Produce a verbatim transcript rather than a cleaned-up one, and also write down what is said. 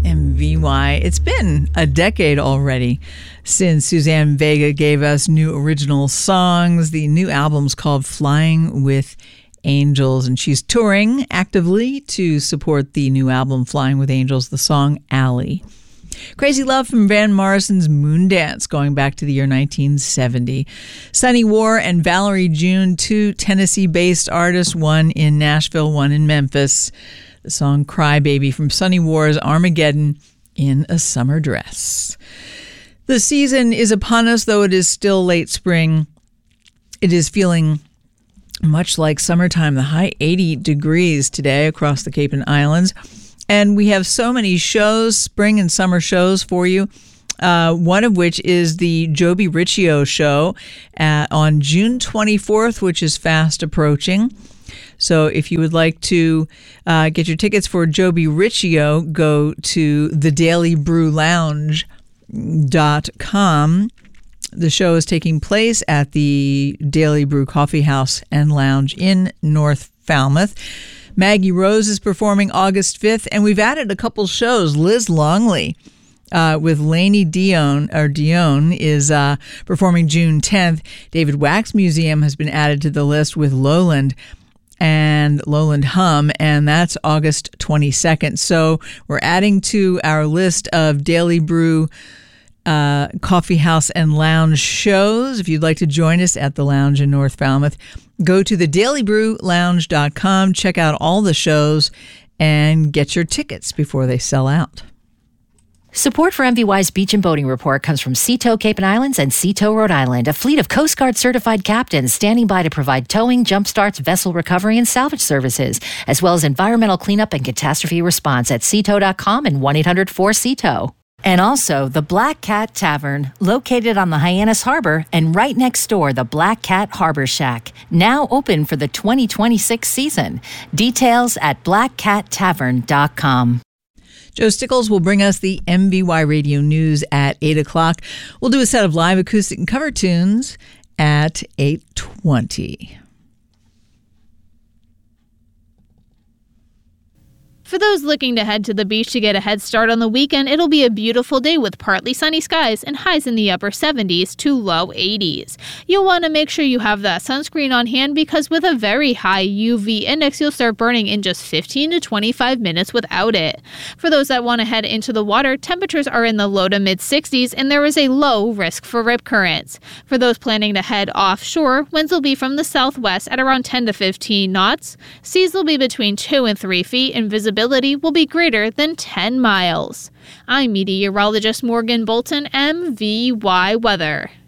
M V Y. It's been a decade already since Suzanne Vega gave us new original songs. The new album's called Flying with Angels, and she's touring actively to support the new album Flying with Angels, the song Alley. Crazy Love from Van Morrison's Moondance, going back to the year nineteen seventy. Sunny War and Valerie June, two Tennessee-based artists, one in Nashville, one in Memphis. The song Cry Baby from Sunny War's Armageddon in a Summer Dress. The season is upon us, though it is still late spring. It is feeling much like summertime, the high eighty degrees today across the Cape and Islands. And we have so many shows, spring and summer shows for you. Uh, one of which is the Joby Riccio show uh, on June twenty-fourth, which is fast approaching. So if you would like to uh, get your tickets for Joby Riccio, go to the daily brew lounge dot com. The show is taking place at the Daily Brew Coffee House and Lounge in North Falmouth. Maggie Rose is performing August fifth, and we've added a couple shows. Liz Longley uh, with Lainey Dion, or Dion is uh, performing June tenth. David Wax Museum has been added to the list with Lowland and Lowland Hum, and that's August twenty-second. So we're adding to our list of Daily Brew uh, Coffee House and Lounge shows. If you'd like to join us at the lounge in North Falmouth, go to the daily brew lounge dot com, check out all the shows, and get your tickets before they sell out. Support for M V Y's Beach and Boating Report comes from Seatow Cape and Islands and Seatow Rhode Island, a fleet of Coast Guard certified captains standing by to provide towing, jump starts, vessel recovery, and salvage services, as well as environmental cleanup and catastrophe response at seatow dot com and one eight hundred four S E T O W. And also the Black Cat Tavern, located on the Hyannis Harbor, and right next door, the Black Cat Harbor Shack, now open for the twenty twenty-six season. Details at black cat tavern dot com. Joe Stickles will bring us the M V Y Radio News at eight o'clock. We'll do a set of live acoustic and cover tunes at eight twenty. For those looking to head to the beach to get a head start on the weekend, it'll be a beautiful day with partly sunny skies and highs in the upper seventies to low eighties. You'll want to make sure you have that sunscreen on hand because with a very high U V index, you'll start burning in just fifteen to twenty-five minutes without it. For those that want to head into the water, temperatures are in the low to mid sixties and there is a low risk for rip currents. For those planning to head offshore, winds will be from the southwest at around ten to fifteen knots. Seas will be between two and three feet and visibility will be greater than ten miles. I'm meteorologist Morgan Bolton, M V Y Weather.